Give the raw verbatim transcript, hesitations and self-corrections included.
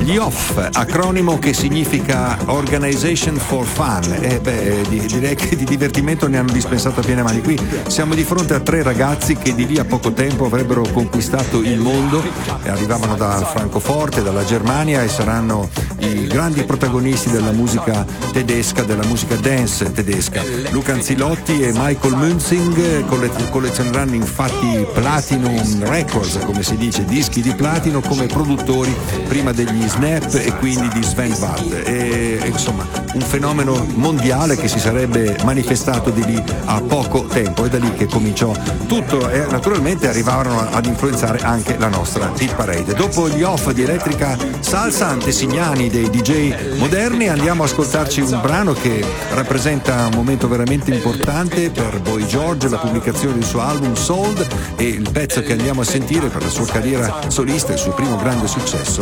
Gli Off, acronimo che significa Organization for Fun. E beh, direi che di divertimento ne hanno dispensato a piene mani. Qui siamo di fronte a tre ragazzi che di lì a poco tempo avrebbero conquistato il mondo, arrivavano dal Francoforte, dalla Germania, e saranno i grandi protagonisti della musica tedesca, della musica dance tedesca. Luca Anzilotti e Michael Münzing collezioneranno infatti Platinum Records, come si dice, dischi di platino, come produttori prima degli Snap e quindi di Sven Vath. E insomma un fenomeno mondiale che si sarebbe manifestato di lì a poco tempo. È da lì che cominciò tutto, e naturalmente arrivarono ad influenzare anche la nostra hit parade. Dopo gli Off di Elettrica Salsa, antesignani dei D J moderni, andiamo a ascoltarci un brano che rappresenta un momento veramente importante per Boy George, la pubblicazione del suo album Sold, e il pezzo che andiamo a sentire per la sua carriera solista, il suo primo grande successo,